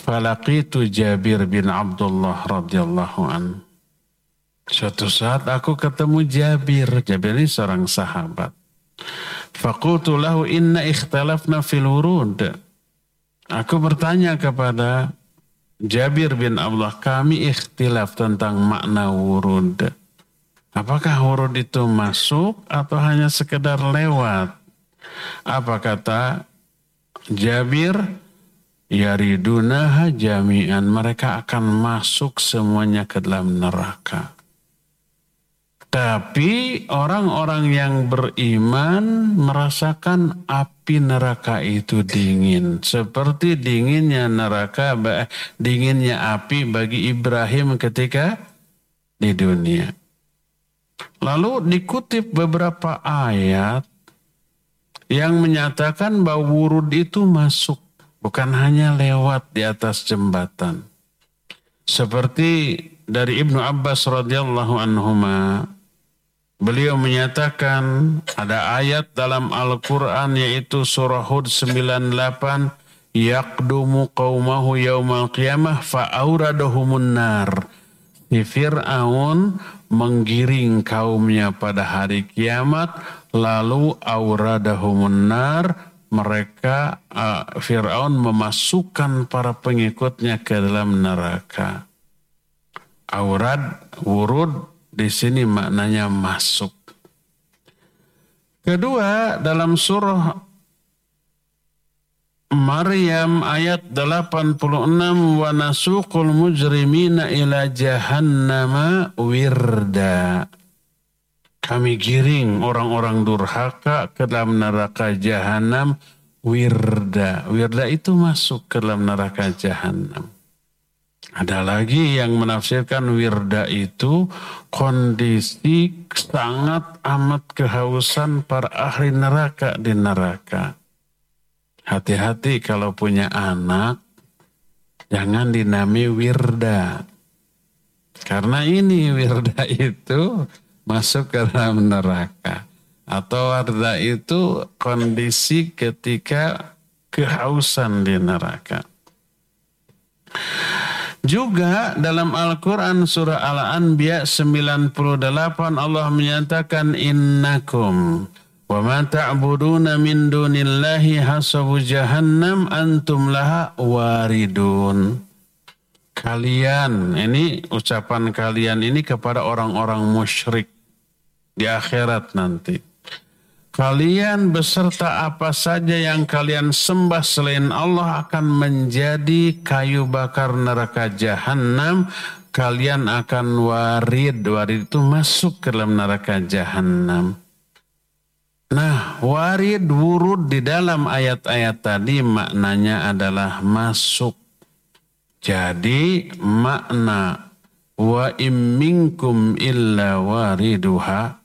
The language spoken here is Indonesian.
Falaqitu Jabir bin Abdullah radhiyallahu an. Suatu saat aku ketemu Jabir. Jabir ini seorang sahabat. Faqultu lahu inna ikhtalafna fil wurud. Aku bertanya kepada Jabir bin Abdullah, kami ikhtilaf tentang makna wurud. Apakah wurud itu masuk atau hanya sekedar lewat? Apa kata Jabir? Yaridunaha jami'an, mereka akan masuk semuanya ke dalam neraka. Tapi orang-orang yang beriman merasakan api neraka itu dingin. Seperti dinginnya api bagi Ibrahim ketika di dunia. Lalu dikutip beberapa ayat yang menyatakan bahwa wurud itu masuk. Bukan hanya lewat di atas jembatan. Seperti dari Ibnu Abbas radhiyallahu anhuma, beliau menyatakan ada ayat dalam Al-Quran yaitu surah Hud 98, yaqdumu qaumahu yaumal qiyamah fa'auraduhumun nar. Si Fir'aun menggiring kaumnya pada hari kiamat, lalu auradahumun nar, mereka Fir'aun memasukkan para pengikutnya ke dalam neraka. Aurad, wurud di sini maknanya masuk. Kedua, dalam surah Maryam ayat 86, wa nasuqul mujrimina ila jahannama wirda. Kami giring orang-orang durhaka ke dalam neraka jahanam wirda. Wirda itu masuk ke dalam neraka jahanam. Ada lagi yang menafsirkan wirda itu kondisi sangat amat kehausan para ahli neraka di neraka. Hati-hati kalau punya anak, jangan dinamai wirda. Karena ini wirda itu masuk ke dalam neraka. Atau wirda itu kondisi ketika kehausan di neraka. Juga dalam Al-Quran surah Al-Anbiya 98 Allah menyatakan innakum wa ma ta'buduna min dunillahi hasabu jahannam antum laha waridun. Kalian, ini ucapan kalian ini kepada orang-orang musyrik di akhirat nanti. Kalian beserta apa saja yang kalian sembah selain Allah akan menjadi kayu bakar neraka jahanam. Kalian akan warid. Warid itu masuk ke dalam neraka jahanam. Nah, warid, wurud di dalam ayat-ayat tadi maknanya adalah masuk. Jadi makna wa im minkum illa wariduha,